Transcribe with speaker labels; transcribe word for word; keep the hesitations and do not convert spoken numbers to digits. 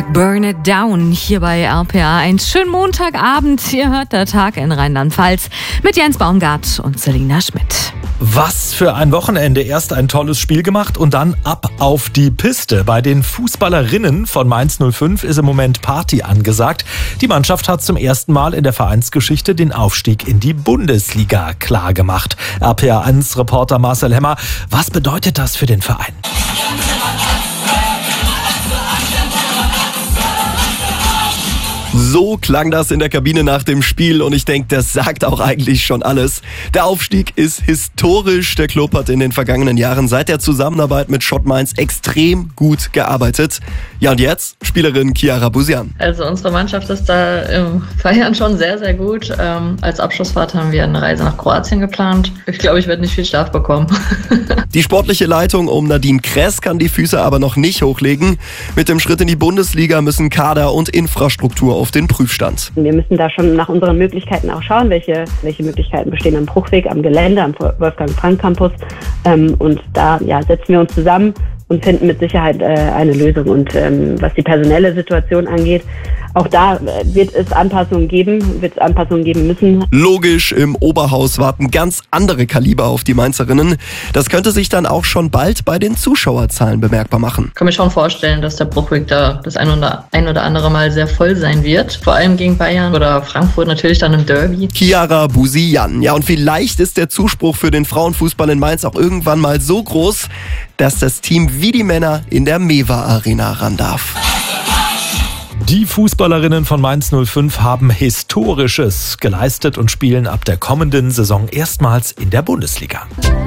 Speaker 1: Burn It Down hier bei R P A eins. Schönen Montagabend. Ihr hört der Tag in Rheinland-Pfalz mit Jens Baumgart und Selina Schmidt.
Speaker 2: Was für ein Wochenende. Erst ein tolles Spiel gemacht und dann ab auf die Piste. Bei den Fußballerinnen von Mainz null fünf ist im Moment Party angesagt. Die Mannschaft hat zum ersten Mal in der Vereinsgeschichte den Aufstieg in die Bundesliga klargemacht. R P A eins Reporter Marcel Hemmer, was bedeutet das für den Verein?
Speaker 3: So klang das in der Kabine nach dem Spiel und ich denke, das sagt auch eigentlich schon alles. Der Aufstieg ist historisch. Der Club hat in den vergangenen Jahren seit der Zusammenarbeit mit Schott Mainz extrem gut gearbeitet. Ja, und jetzt Spielerin Chiara Busian.
Speaker 4: Also unsere Mannschaft ist da im Feiern schon sehr, sehr gut. Ähm, als Abschlussfahrt haben wir eine Reise nach Kroatien geplant. Ich glaube, ich werde nicht viel Schlaf bekommen.
Speaker 3: Die sportliche Leitung um Nadine Kress kann die Füße aber noch nicht hochlegen. Mit dem Schritt in die Bundesliga müssen Kader und Infrastruktur auf den Prüfstand.
Speaker 5: Wir müssen da schon nach unseren Möglichkeiten auch schauen, welche, welche Möglichkeiten bestehen am Bruchweg, am Gelände, am Wolfgang-Frank-Campus. Ähm, und da ja, setzen wir uns zusammen und finden mit Sicherheit äh, eine Lösung. Und ähm, was die personelle Situation angeht, auch da äh, wird es Anpassungen geben, wird es Anpassungen geben müssen.
Speaker 3: Logisch, im Oberhaus warten ganz andere Kaliber auf die Mainzerinnen. Das könnte sich dann auch schon bald bei den Zuschauerzahlen bemerkbar machen.
Speaker 4: Ich kann mir schon vorstellen, dass der Bruchweg da das ein oder, ein oder andere Mal sehr voll sein wird. Vor allem gegen Bayern oder Frankfurt natürlich dann im Derby.
Speaker 3: Chiara Busian. Ja, und vielleicht ist der Zuspruch für den Frauenfußball in Mainz auch irgendwann mal so groß, dass das Team wie die Männer in der Mewa Arena ran darf.
Speaker 2: Die Fußballerinnen von Mainz null fünf haben Historisches geleistet und spielen ab der kommenden Saison erstmals in der Bundesliga.